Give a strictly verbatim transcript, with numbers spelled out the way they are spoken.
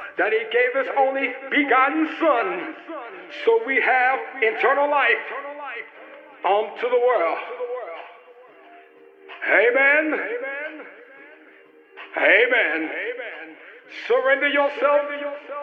that he gave his only begotten Son, so we have eternal life unto the world. Amen. Amen. Surrender yourself